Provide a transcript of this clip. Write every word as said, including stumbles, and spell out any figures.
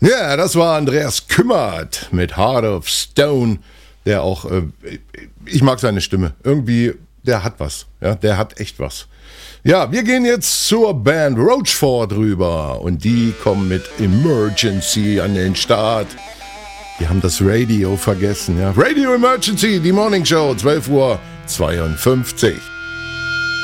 Ja, das war Andreas Kümmert mit Heart of Stone, der auch, äh, ich mag seine Stimme, irgendwie, der hat was, ja, der hat echt was. Ja, wir gehen jetzt zur Band Roachford rüber und die kommen mit Emergency an den Start. Die haben das Radio vergessen, ja. Radio Emergency, die Morning Show, zwölf Uhr zweiundfünfzig.